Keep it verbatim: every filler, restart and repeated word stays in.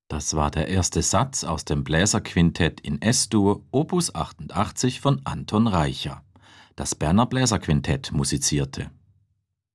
Das war der erste Satz aus dem Bläserquintett in Es-Dur, Opus achtundachtzig von Anton Reicher. Das Berner Bläserquintett musizierte.